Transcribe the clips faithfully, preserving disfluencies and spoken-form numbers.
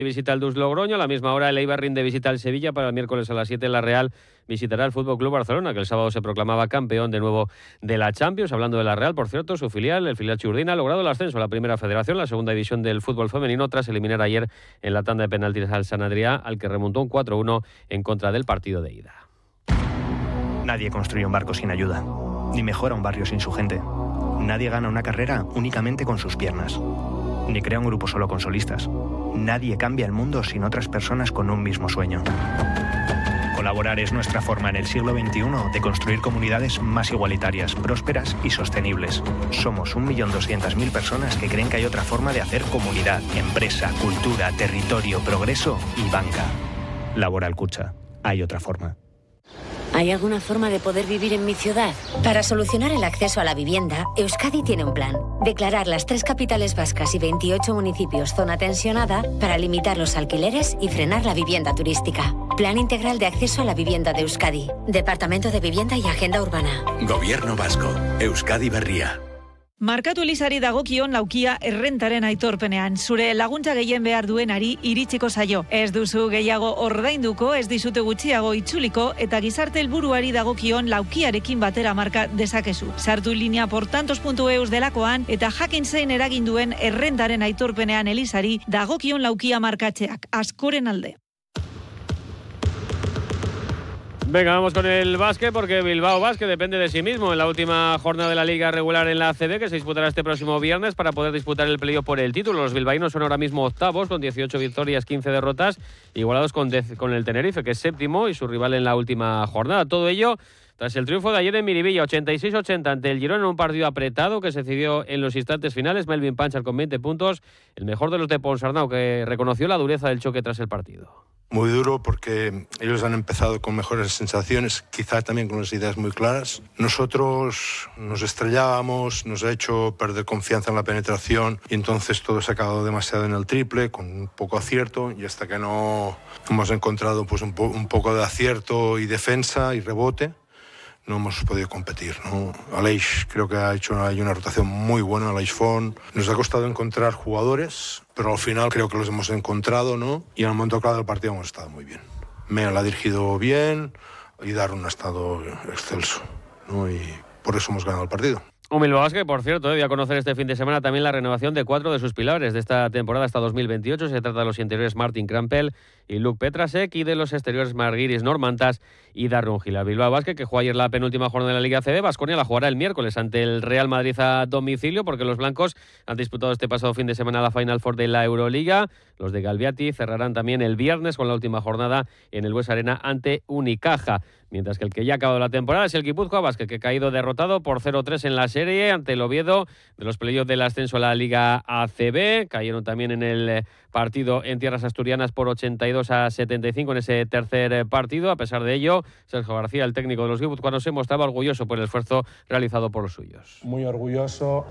Visita el Dus Logroño, a la misma hora el Eibar rinde visita al Sevilla. Para el miércoles a las siete la Real visitará el F C Barcelona, que el sábado se proclamaba campeón de nuevo de la Champions. Hablando de la Real, por cierto, su filial, el filial Churdina, ha logrado el ascenso a la primera federación, la segunda división del fútbol femenino, tras eliminar ayer en la tanda de penaltis al San Adrià, al que remontó un cuatro uno en contra del partido de ida. Nadie construye un barco sin ayuda, ni mejora un barrio sin su gente. Nadie gana una carrera únicamente con sus piernas, ni crea un grupo solo con solistas. Nadie cambia el mundo sin otras personas con un mismo sueño. Colaborar es nuestra forma en el siglo veintiuno de construir comunidades más igualitarias, prósperas y sostenibles. Somos un millón doscientas mil personas que creen que hay otra forma de hacer comunidad, empresa, cultura, territorio, progreso y banca. Laboral Kutxa. Hay otra forma. ¿Hay alguna forma de poder vivir en mi ciudad? Para solucionar el acceso a la vivienda, Euskadi tiene un plan. Declarar las tres capitales vascas y veintiocho municipios zona tensionada para limitar los alquileres y frenar la vivienda turística. Plan integral de acceso a la vivienda de Euskadi. Departamento de Vivienda y Agenda Urbana. Gobierno vasco. Euskadi Berria. Markatu Elizari dagokion laukia errentaren aitorpenean. Zure laguntza gehien behar duenari iritsiko zaio. Ez duzu gehiago ordainduko, ez dizute gutxiago itzuliko, eta gizarte helburuari dagokion laukiarekin batera marka dezakezu. Sartu linea portantos puntu eus delakoan, eta jakin zein eragin duen errentaren aitorpenean Elizari dagokion laukia markatzeak. Askoren alde. Venga, vamos con el básquet, porque Bilbao Basket depende de sí mismo en la última jornada de la liga regular en la A C B, que se disputará este próximo viernes para poder disputar el playoff por el título. Los bilbaínos son ahora mismo octavos con dieciocho victorias, quince derrotas, igualados con, de, con el Tenerife, que es séptimo, y su rival en la última jornada. Todo ello tras el triunfo de ayer en Miribilla, ochenta y seis ochenta ante el Girona, en un partido apretado que se decidió en los instantes finales. Melvin Panchar con veinte puntos, el mejor de los de Ponsarnau, que reconoció la dureza del choque tras el partido. Muy duro porque ellos han empezado con mejores sensaciones, quizá también con unas ideas muy claras. Nosotros nos estrellábamos, nos ha hecho perder confianza en la penetración y entonces todo se ha acabado demasiado en el triple, con un poco acierto, y hasta que no hemos encontrado pues un, po- un poco de acierto y defensa y rebote, no hemos podido competir, ¿no? Aleix creo que ha hecho hay una rotación muy buena, Aleix Font. Nos ha costado encontrar jugadores, pero al final creo que los hemos encontrado, ¿no? Y en el momento clave del partido hemos estado muy bien. Mea la ha dirigido bien y Darun ha estado excelso, ¿no? Y por eso hemos ganado el partido. Un Bilbao Basket, por cierto, eh, voy a conocer este fin de semana también la renovación de cuatro de sus pilares de esta temporada hasta dos mil veintiocho. Se trata de los interiores Martin Krampel y Luke Petrasek, y de los exteriores Marguiris Normantas y Darrun Gil. Bilbao Basket, que jugó ayer la penúltima jornada de la Liga A C B, Baskonia la jugará el miércoles ante el Real Madrid a domicilio, porque los blancos han disputado este pasado fin de semana la Final Four de la Euroliga. Los de Galviati cerrarán también el viernes con la última jornada en el Bues Arena ante Unicaja. Mientras que el que ya ha acabado la temporada es el Guipúzcoa Basket, que ha caído derrotado por cero tres en la serie ante el Oviedo de los playoffs del ascenso a la Liga A C B. Cayeron también en el partido en tierras asturianas por ochenta y dos a setenta y cinco en ese tercer partido. A pesar de ello, Sergio García, el técnico de los guipuzcoanos, se mostraba orgulloso por el esfuerzo realizado por los suyos. Muy orgulloso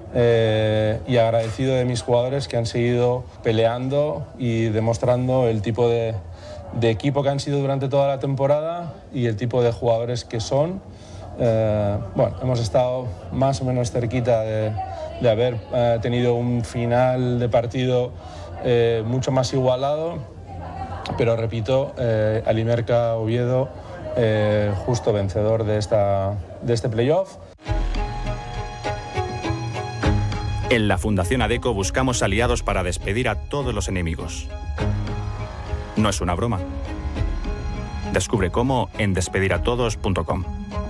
eh, y agradecido de mis jugadores que han seguido peleando y demostrando el tipo de de equipo que han sido durante toda la temporada y el tipo de jugadores que son. Eh, bueno, hemos estado más o menos cerquita de, de haber eh, tenido un final de partido eh, mucho más igualado, pero repito, eh, Alimerka Oviedo eh, justo vencedor de, esta, de este playoff. En la Fundación ADECO buscamos aliados para despedir a todos los enemigos. No es una broma. Descubre cómo en despediratodos punto com.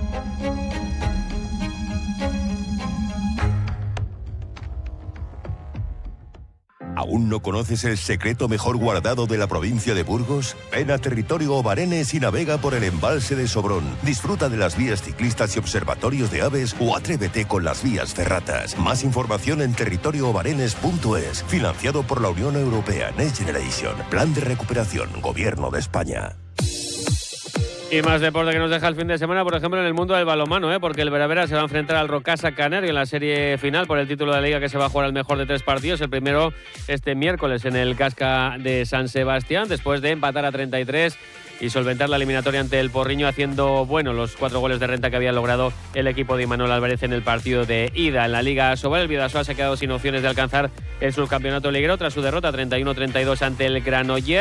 ¿Aún no conoces el secreto mejor guardado de la provincia de Burgos? Ven a Territorio Obarenes y navega por el embalse de Sobrón. Disfruta de las vías ciclistas y observatorios de aves o atrévete con las vías ferratas. Más información en territorio obarenes punto es. Financiado por la Unión Europea Next Generation. Plan de recuperación. Gobierno de España. Y más deporte que nos deja el fin de semana, por ejemplo, en el mundo del balonmano, ¿eh? Porque el Veravera se va a enfrentar al Rocasa Canario en la serie final por el título de la Liga, que se va a jugar al mejor de tres partidos. El primero este miércoles en el Casca de San Sebastián, después de empatar a treinta y tres y solventar la eliminatoria ante el Porriño, haciendo bueno los cuatro goles de renta que había logrado el equipo de Imanol Álvarez en el partido de ida. En la Liga Sobal, el Bidasoa se ha quedado sin opciones de alcanzar el subcampeonato liguero tras su derrota treinta y uno a treinta y dos ante el Granollers.